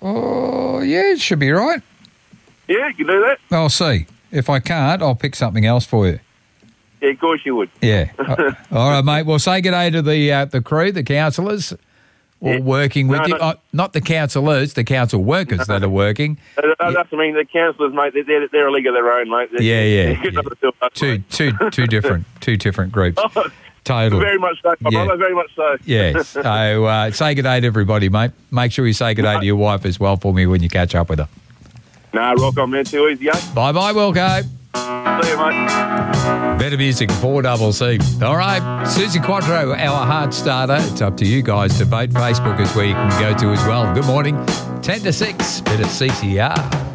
Oh, yeah, it should be right. Yeah, you can do that. I'll see. If I can't, I'll pick something else for you. Yeah, of course you would. Yeah. All right, mate. Well, say good day to the crew, the councillors, all working with you. Not the councillors, the council workers that are working. That's I mean, the councillors, mate, they're a league of their own, mate. Two different groups. Totally. Very much so, my brother, very much so. Yes. So say good day to everybody, mate. Make sure you say good day to your wife as well for me when you catch up with her. Nah, rock on, man. Too easy, eh? Bye-bye, Wilco. See you, mate. Better music, 4CC. All right, Susie Quattro, our heart starter. It's up to you guys to vote. Facebook is where you can go to as well. Good morning, 10 to 6, bit of CCR.